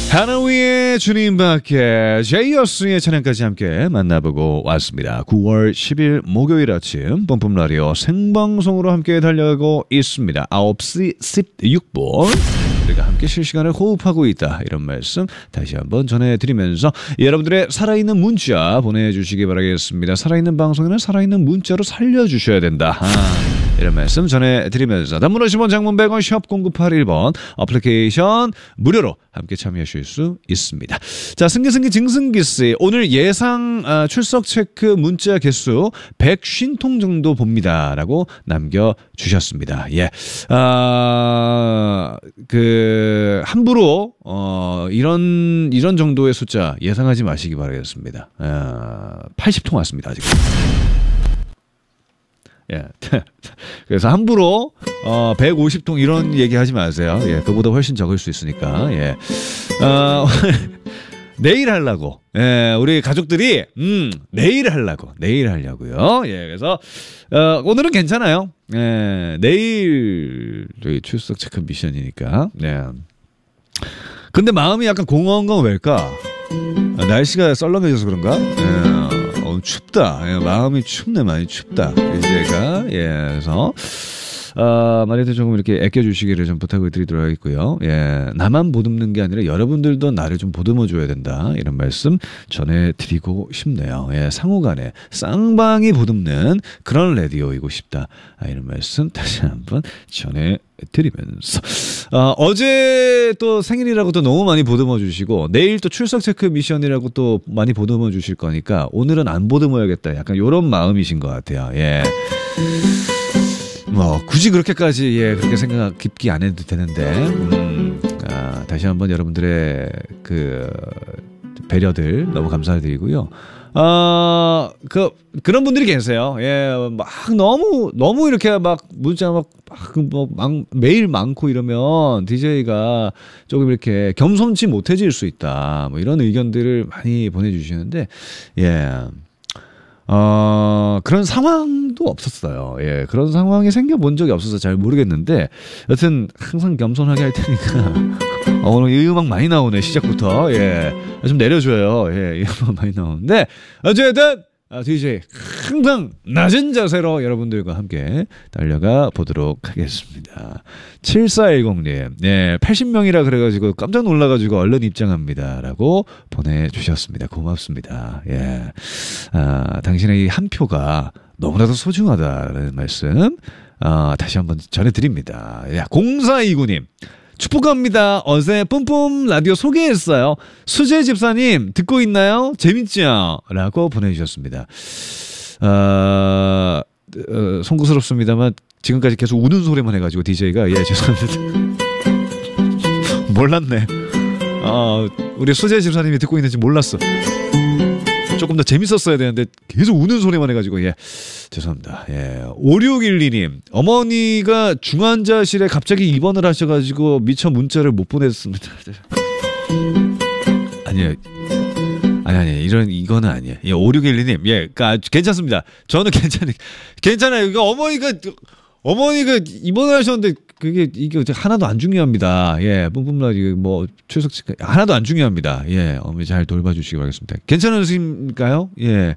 하나위의 주님밖에 제이어스의 찬양까지 함께 만나보고 왔습니다. 9월 10일 목요일 아침 뿜뿜 라디오 생방송으로 함께 달려가고 있습니다. 9시 16분 우리가 함께 실시간을 호흡하고 있다, 이런 말씀 다시 한번 전해드리면서 여러분들의 살아있는 문자 보내주시기 바라겠습니다. 살아있는 방송에는 살아있는 문자로 살려주셔야 된다, 이런 말씀 전해드리면서 단문 50원, 장문 100원, 샵 0981번 어플리케이션 무료로 함께 참여하실 수 있습니다. 자, 승기 증승기씨, 오늘 예상 출석 체크 문자 개수 150통 정도 봅니다 라고 남겨주셨습니다. 예, 함부로 이런 정도의 숫자 예상하지 마시기 바라겠습니다. 80통 왔습니다 아직. 예. 그래서 함부로 150통 이런 얘기 하지 마세요. 예, 그보다 훨씬 적을 수 있으니까. 예. 내일 하려고. 예, 우리 가족들이 내일 하려고요. 예, 그래서 오늘은 괜찮아요. 예, 내일 저희 출석 체크 미션이니까. 예. 근데 마음이 약간 공허한 건 왜일까? 날씨가 썰렁해져서 그런가? 예. 춥다. 예, 마음이 춥네, 많이 춥다. 이제가. 예, 그래서 말해도 조금 이렇게 아껴주시기를 좀 부탁을 드리도록 하겠고요. 예, 나만 보듬는 게 아니라 여러분들도 나를 좀 보듬어줘야 된다, 이런 말씀 전해드리고 싶네요. 예, 상호간에 쌍방이 보듬는 그런 라디오이고 싶다, 이런 말씀 다시 한번 전해드리면서 어제 또 생일이라고 또 너무 많이 보듬어 주시고 내일 또 출석 체크 미션이라고 또 많이 보듬어 주실 거니까 오늘은 안 보듬어야겠다, 약간 이런 마음이신 것 같아요. 예. 뭐 굳이 그렇게까지 그렇게 생각 깊게 안 해도 되는데 다시 한번 여러분들의 그 배려들 너무 감사드리고요. 그런 분들이 계세요. 예, 막 너무 이렇게 막 문자 매일 많고 이러면 DJ가 조금 이렇게 겸손치 못해질 수 있다, 뭐 이런 의견들을 많이 보내주시는데, 예. 그런 상황도 없었어요. 예, 그런 상황이 생겨본 적이 없어서 잘 모르겠는데, 여튼 항상 겸손하게 할 테니까. 오늘 이 음악 많이 나오네, 시작부터. 예, 좀 내려줘요. 예, 이 음악 많이 나오는데, 어쨌든 DJ 항상 낮은 자세로 여러분들과 함께 달려가 보도록 하겠습니다. 7410님, 네, 80명이라 그래가지고 깜짝 놀라가지고 얼른 입장합니다 라고 보내주셨습니다. 고맙습니다. 예, 당신의 이 한 표가 너무나도 소중하다라는 말씀 다시 한번 전해드립니다. 0429님, 축복합니다. 어제 뿜뿜 라디오 소개했어요. 수재 집사님 듣고 있나요? 재밌죠? 라고 보내주셨습니다. 송구스럽습니다만 지금까지 계속 우는 소리만 해가지고 DJ가 죄송합니다. 몰랐네. 우리 수재 집사님이 듣고 있는지 몰랐어. 조금 더 재밌었어야 되는데 계속 우는 소리만 해가지고 죄송합니다. 5612님, 어머니가 중환자실에 갑자기 입원을 하셔가지고 미처 문자를 못 보냈습니다. 아니에요. 이거는 아니에요. 5612님, 괜찮습니다. 저는 괜찮아요. 이거 어머니가 입원을 하셨는데 이게 하나도 안 중요합니다. 예, 뿜뿜라디 뭐 출석 하나도 안 중요합니다. 예, 어머니 잘 돌봐주시기 바라겠습니다. 괜찮으신가요? 예,